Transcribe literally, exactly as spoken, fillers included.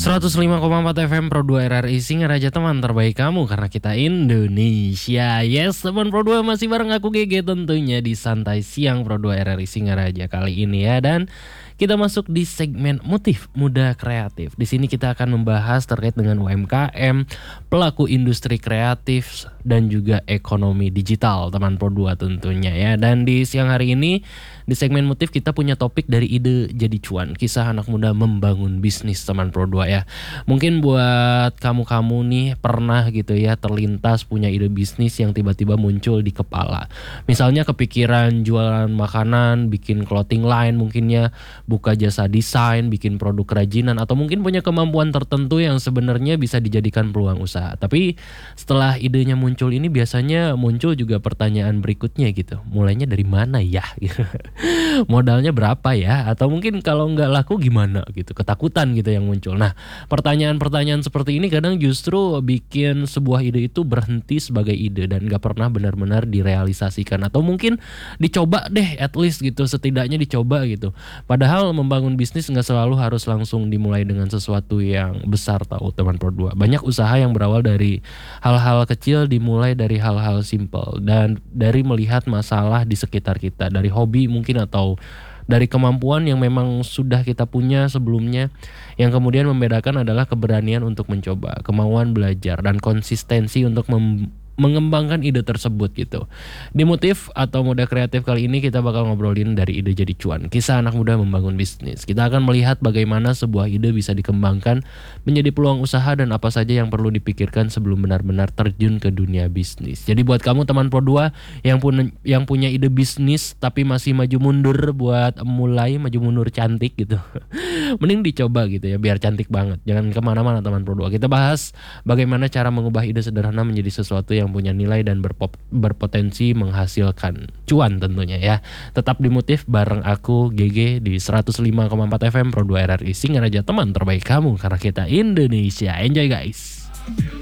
seratus lima koma empat F M Pro dua R R I Singaraja, teman terbaik kamu karena kita Indonesia. Yes, teman Pro dua masih bareng aku G G tentunya di Santai Siang Pro dua R R I Singaraja kali ini ya. Dan kita masuk di segmen Motif Muda Kreatif. Di sini kita akan membahas terkait dengan U M K M, pelaku industri kreatif dan juga ekonomi digital, teman Pro dua tentunya ya. Dan di siang hari ini di segmen Motif kita punya topik dari ide jadi cuan, kisah anak muda membangun bisnis, teman Pro dua ya. Mungkin buat kamu-kamu nih pernah gitu ya terlintas punya ide bisnis yang tiba-tiba muncul di kepala. Misalnya kepikiran jualan makanan, bikin clothing line mungkinnya, buka jasa desain, bikin produk kerajinan, atau mungkin punya kemampuan tertentu yang sebenarnya bisa dijadikan peluang usaha. Tapi setelah idenya muncul ini biasanya muncul juga pertanyaan berikutnya gitu. Mulainya dari mana ya? Modalnya berapa ya? Atau mungkin kalau nggak laku gimana gitu? Ketakutan gitu yang muncul. Nah, pertanyaan-pertanyaan seperti ini kadang justru bikin sebuah ide itu berhenti sebagai ide dan nggak pernah benar-benar direalisasikan. Atau mungkin dicoba deh at least gitu, setidaknya dicoba gitu. Padahal membangun bisnis nggak selalu harus langsung dimulai dengan sesuatu yang besar, tahu teman Pro dua. Banyak usaha yang berawal dari hal-hal kecil, dimulai dari hal-hal simple dan dari melihat masalah di sekitar kita, dari hobi mungkin atau dari kemampuan yang memang sudah kita punya sebelumnya. Yang kemudian membedakan adalah keberanian untuk mencoba, kemauan belajar, dan konsistensi untuk mem- mengembangkan ide tersebut gitu. Di Motif atau Muda Kreatif kali ini kita bakal ngobrolin dari ide jadi cuan, kisah anak muda membangun bisnis. Kita akan melihat bagaimana sebuah ide bisa dikembangkan menjadi peluang usaha dan apa saja yang perlu dipikirkan sebelum benar-benar terjun ke dunia bisnis. Jadi buat kamu teman Pro dua yang punya yang punya ide bisnis tapi masih maju mundur buat mulai, maju mundur cantik gitu. Mending dicoba gitu ya biar cantik banget. Jangan kemana-mana teman Pro dua. Kita bahas bagaimana cara mengubah ide sederhana menjadi sesuatu yang yang punya nilai dan berpop, berpotensi menghasilkan cuan tentunya ya. Tetap di Motif bareng aku G G di seratus lima koma empat F M Pro dua R R I Singaraja, teman terbaik kamu karena kita Indonesia. Enjoy guys.